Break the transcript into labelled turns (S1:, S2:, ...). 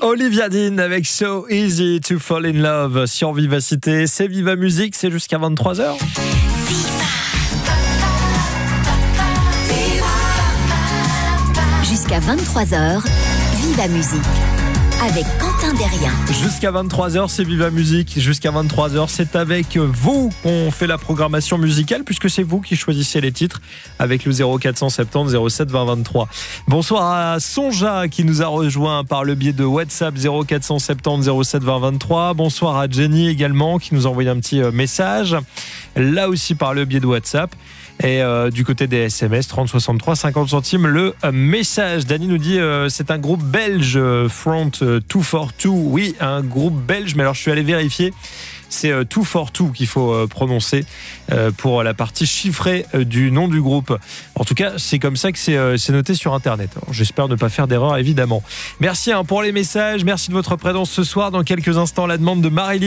S1: Olivia Dean avec So Easy to Fall in Love sur Vivacité. C'est Viva Musique, c'est jusqu'à 23h.
S2: Jusqu'à 23h, Viva Musique avec Quentin Derrien.
S1: Jusqu'à 23h, c'est Viva Musique. Jusqu'à 23h, c'est avec vous qu'on fait la programmation musicale, puisque c'est vous qui choisissez les titres avec le 0470 07 20 23. Bonsoir à Sonja qui nous a rejoint par le biais de WhatsApp 0470 07 20 23. Bonsoir à Jenny également qui nous a envoyé un petit message, là aussi par le biais de WhatsApp. Et du côté des SMS, 30 63 50 centimes le message. Dany nous dit c'est un groupe belge, Front 242. Oui, un groupe belge, mais alors je suis allé vérifier. C'est 242 qu'il faut prononcer pour la partie chiffrée du nom du groupe. En tout cas, c'est comme ça que c'est noté sur Internet. Alors, j'espère ne pas faire d'erreur, évidemment. Merci pour les messages. Merci de votre présence ce soir. Dans quelques instants, la demande de Marilyn.